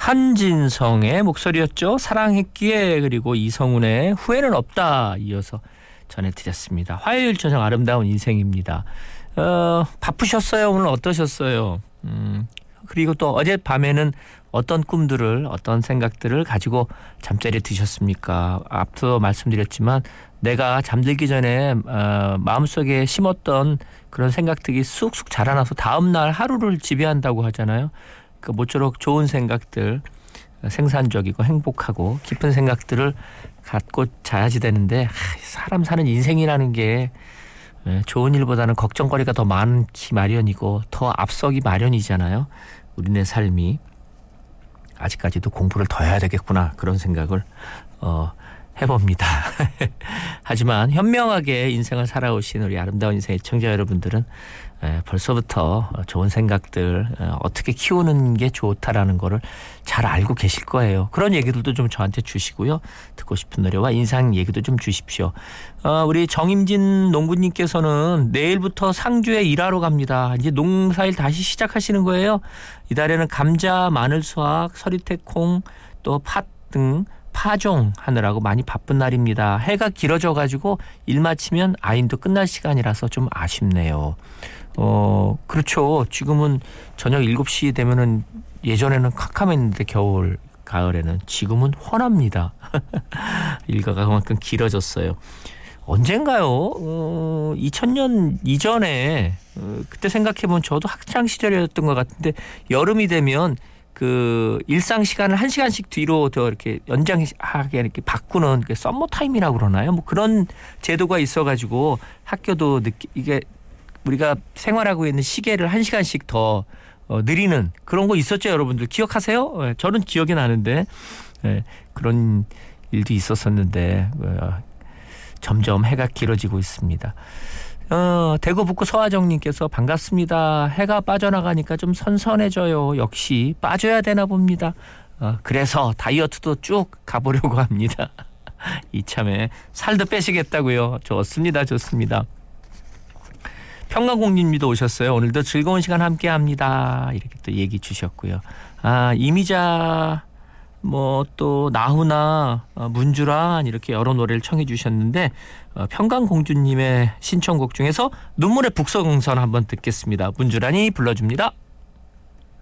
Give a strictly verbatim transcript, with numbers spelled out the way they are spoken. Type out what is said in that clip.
한진성의 목소리였죠. 사랑했기에, 그리고 이성훈의 후회는 없다 이어서 전해드렸습니다. 화요일 저녁 아름다운 인생입니다. 어, 바쁘셨어요? 오늘 어떠셨어요? 음, 그리고 또 어젯밤에는 어떤 꿈들을, 어떤 생각들을 가지고 잠자리에 드셨습니까? 앞서 말씀드렸지만 내가 잠들기 전에 어, 마음속에 심었던 그런 생각들이 쑥쑥 자라나서 다음날 하루를 지배한다고 하잖아요. 그 모쪼록 좋은 생각들, 생산적이고 행복하고 깊은 생각들을 갖고 자야지 되는데, 사람 사는 인생이라는 게 좋은 일보다는 걱정거리가 더 많기 마련이고 더 앞서기 마련이잖아요. 우리네 삶이. 아직까지도 공부를 더 해야 되겠구나, 그런 생각을 어, 해봅니다. 하지만 현명하게 인생을 살아오신 우리 아름다운 인생의 시청자 여러분들은 에, 벌써부터 좋은 생각들 에, 어떻게 키우는 게 좋다라는 거를 잘 알고 계실 거예요. 그런 얘기들도 좀 저한테 주시고요. 듣고 싶은 노래와 인상 얘기도 좀 주십시오. 어, 우리 정임진 농부님께서는 내일부터 상주에 일하러 갑니다. 이제 농사일 다시 시작하시는 거예요. 이달에는 감자, 마늘 수확, 서리태 콩, 또 팥 등 파종 하느라고 많이 바쁜 날입니다. 해가 길어져가지고 일 마치면 아인도 끝날 시간이라서 좀 아쉽네요. 어, 그렇죠. 지금은 저녁 일곱 시 되면은 예전에는 캄캄했는데 겨울, 가을에는 지금은 환합니다. 일과가 그만큼 길어졌어요. 언젠가요? 어, 이천 년 이전에 어, 그때 생각해보면 저도 학창 시절이었던 것 같은데 여름이 되면 그 일상 시간을 한 시간씩 뒤로 더 이렇게 연장하게 이렇게 바꾸는 그 썸머 타임이라고 그러나요? 뭐 그런 제도가 있어가지고 학교도 느끼, 이게 우리가 생활하고 있는 시계를 한 시간씩 더 어, 느리는 그런 거 있었죠, 여러분들 기억하세요? 네, 저는 기억이 나는데 네, 그런 일도 있었었는데 어, 점점 해가 길어지고 있습니다. 어, 대구 북구 서하정님께서 반갑습니다. 해가 빠져나가니까 좀 선선해져요. 역시 빠져야 되나 봅니다. 어, 그래서 다이어트도 쭉 가보려고 합니다. 이참에 살도 빼시겠다고요. 좋습니다. 좋습니다. 평강공님도 오셨어요. 오늘도 즐거운 시간 함께합니다. 이렇게 또 얘기 주셨고요. 아, 이미자 뭐 또 나훈아, 문주란 이렇게 여러 노래를 청해 주셨는데 어, 평강공주님의 신청곡 중에서 눈물의 북서공선 한번 듣겠습니다. 문주란이 불러줍니다.